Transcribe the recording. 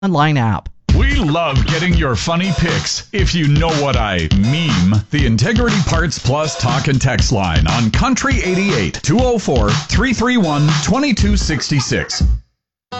online app. We love getting your funny pics, if you know what I meme. The Integrity Parts Plus talk and text line on Country 88 204 331 2266.